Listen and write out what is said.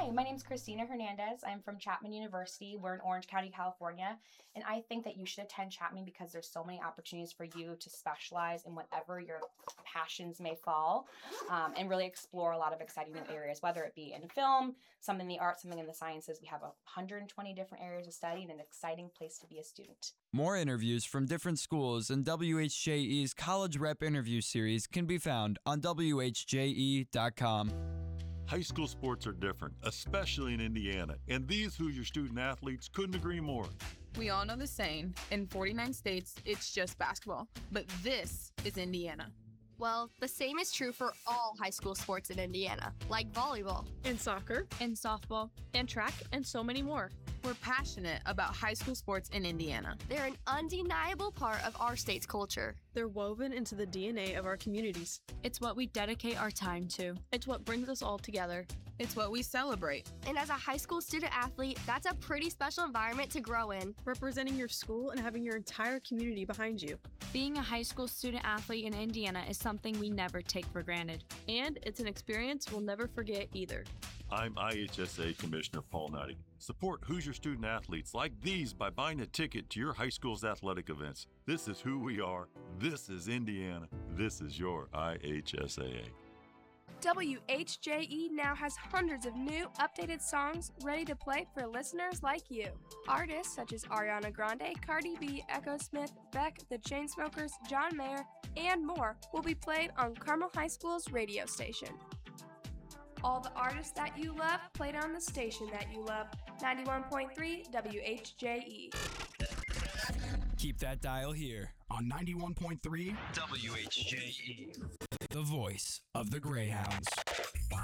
Hi, my name is Christina Hernandez. I'm from Chapman University. We're in Orange County, California. And I think that you should attend Chapman because there's so many opportunities for you to specialize in whatever your passions may fall, and really explore a lot of exciting new areas, whether it be in film, some in the arts, something in the sciences. We have 120 different areas to study and an exciting place to be a student. More interviews from different schools in WHJE's College Rep Interview Series can be found on WHJE.com. High school sports are different, especially in Indiana, and these Hoosier student athletes couldn't agree more. We all know the saying, in 49 states, it's just basketball. But this is Indiana. Well, the same is true for all high school sports in Indiana, like volleyball, and soccer, and softball, and track, and so many more. We're passionate about high school sports in Indiana. They're an undeniable part of our state's culture. They're woven into the DNA of our communities. It's what we dedicate our time to. It's what brings us all together. It's what we celebrate. And as a high school student athlete, that's a pretty special environment to grow in. Representing your school and having your entire community behind you. Being a high school student athlete in Indiana is something we never take for granted. And it's an experience we'll never forget either. I'm IHSA Commissioner Paul Nutty. Support Hoosier student athletes like these by buying a ticket to your high school's athletic events. This is who we are. This is Indiana. This is your IHSAA. WHJE now has hundreds of new, updated songs ready to play for listeners like you. Artists such as Ariana Grande, Cardi B, Echo Smith, Beck, The Chainsmokers, John Mayer, and more will be played on Carmel High School's radio station. All the artists that you love played on the station that you love. 91.3 WHJE. Keep that dial here on 91.3 WHJE, the voice of the Greyhounds.